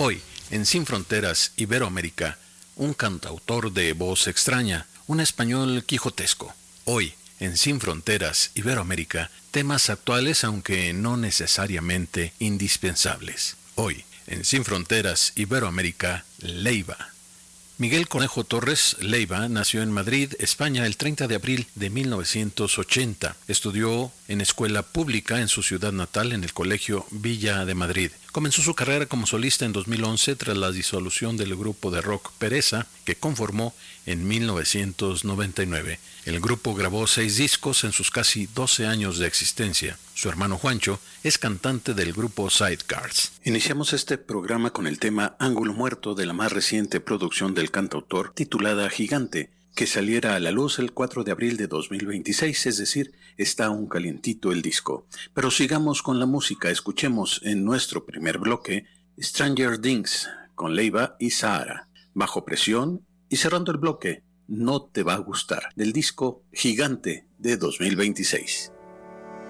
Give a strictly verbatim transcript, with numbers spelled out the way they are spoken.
Hoy, en Sin Fronteras Iberoamérica, un cantautor de voz extraña, un español quijotesco. Hoy, en Sin Fronteras Iberoamérica, temas actuales aunque no necesariamente indispensables. Hoy, en Sin Fronteras Iberoamérica, Leiva. Miguel Conejo Torres Leiva nació en Madrid, España, el treinta de abril de mil novecientos ochenta. Estudió en escuela pública en su ciudad natal, en el Colegio Villa de Madrid. Comenzó su carrera como solista en dos mil once tras la disolución del grupo de rock Pereza, que conformó en mil novecientos noventa y nueve. El grupo grabó seis discos en sus casi doce años de existencia. Su hermano Juancho es cantante del grupo Sidecars. Iniciamos este programa con el tema Ángulo Muerto de la más reciente producción del cantautor titulada Gigante, que saliera a la luz el cuatro de abril de dos mil veintiséis, es decir, está aún calientito el disco. Pero sigamos con la música, escuchemos en nuestro primer bloque Stranger Things con Leiva y Sahara, Bajo Presión, y cerrando el bloque No Te Va a Gustar, del disco Gigante de dos mil veintiséis.